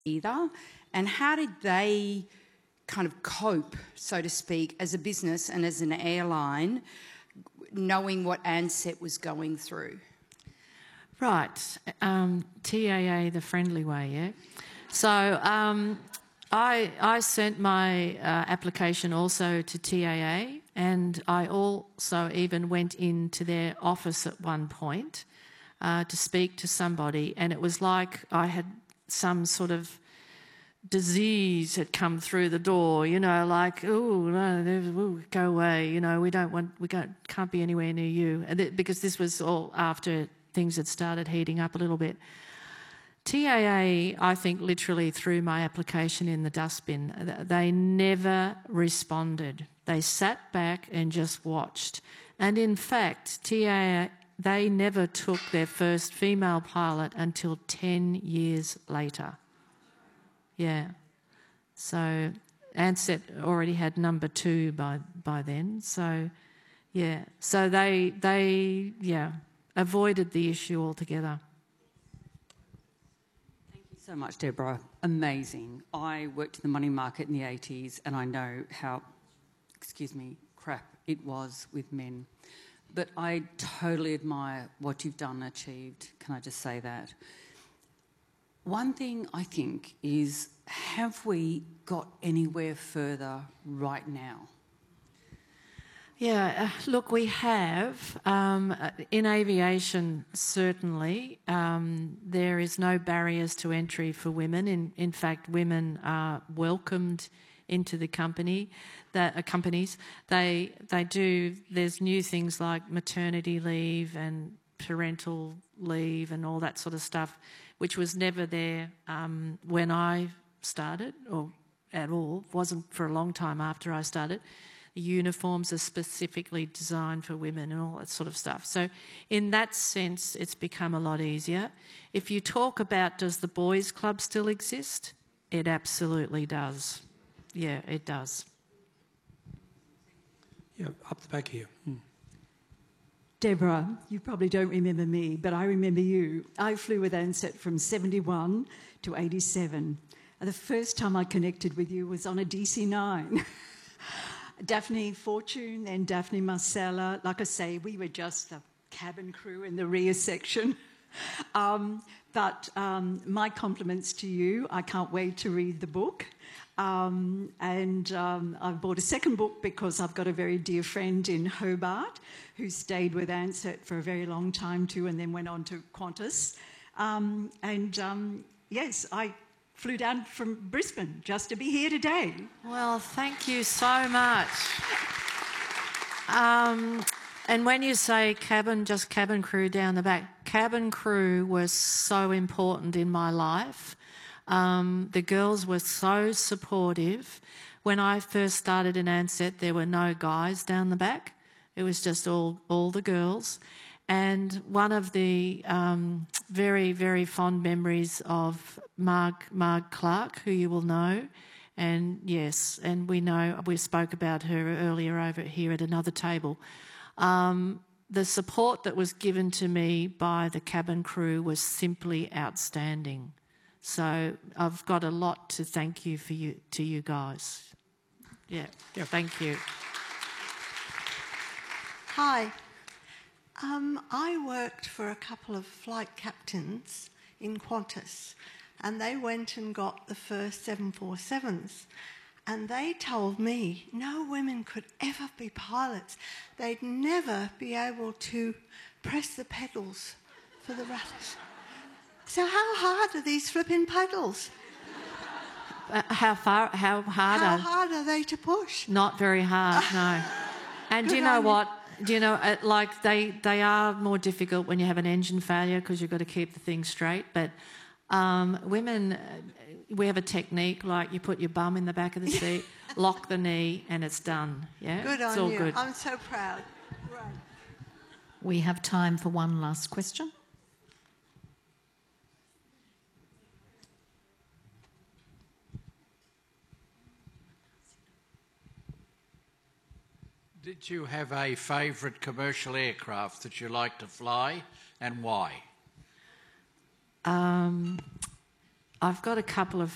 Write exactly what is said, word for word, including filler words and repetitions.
either. And how did they kind of cope, so to speak, as a business and as an airline, knowing what Ansett was going through? Right. Um, T A A, the friendly way, yeah? So um, I, I sent my uh, application also to T A A, and I also even went into their office at one point uh, to speak to somebody, and it was like I had some sort of disease had come through the door, you know, like, oh, no, ooh, go away, you know, we don't want, we can't, can't be anywhere near you. And it, because this was all after things had started heating up a little bit. T A A, I think, literally threw my application in the dustbin. They never responded. They sat back and just watched. And in fact, T A A, they never took their first female pilot until ten years later. Yeah. So Ansett already had number two by by then. So, yeah. So they, they yeah, avoided the issue altogether. Thank you so much, Deborah. Amazing. I worked in the money market in the eighties and I know how, excuse me, crap it was with men. But I totally admire what you've done and achieved. Can I just say that? One thing I think is, have we got anywhere further right now? Yeah, uh, look, we have. Um, in aviation, certainly, um, there is no barriers to entry for women. In, in fact, women are welcomed into the company, that uh, companies. They they do. There's new things like maternity leave and parental leave and all that sort of stuff, which was never there um, when I started, or at all. Wasn't for a long time after I started. The uniforms are specifically designed for women and all that sort of stuff. So in that sense, it's become a lot easier. If you talk about, does the boys' club still exist? It absolutely does. Yeah, it does. Yeah, up the back here. Hmm. Deborah, you probably don't remember me, but I remember you. I flew with Ansett from seventy-one to eighty-seven. And the first time I connected with you was on a D C nine. Daphne Fortune and Daphne Marcella, like I say, we were just the cabin crew in the rear section. Um, but um, my compliments to you. I can't wait to read the book. Um, and um, I've bought a second book because I've got a very dear friend in Hobart who stayed with Ansett for a very long time too and then went on to Qantas. Um, and um, yes, I flew down from Brisbane just to be here today. Well, thank you so much. Um, and when you say cabin, just cabin crew down the back, cabin crew was so important in my life. Um, the girls were so supportive. When I first started in Ansett, there were no guys down the back. It was just all, all the girls. And one of the um, very, very fond memories of Marg, Marg Clark, who you will know, and yes, and we know, we spoke about her earlier over here at another table. Um, the support that was given to me by the cabin crew was simply outstanding. So I've got a lot to thank you for you to you guys. Yeah, yeah, thank you. Hi. Um, I worked for a couple of flight captains in Qantas, and they went and got the first seven forty-sevens, and they told me no women could ever be pilots. They'd never be able to press the pedals for the rudders. So how hard are these flipping pedals? Uh, how far? How hard? How are, hard are they to push? Not very hard, no. And do you know what? Do you know, uh, like, they, they are more difficult when you have an engine failure because you've got to keep the thing straight. But um, women, uh, we have a technique, like you put your bum in the back of the seat, lock the knee, and it's done. Yeah, Good it's on all you. good. I'm so proud. Right. We have time for one last question. Did you have a favourite commercial aircraft that you like to fly, and why? Um, I've got a couple of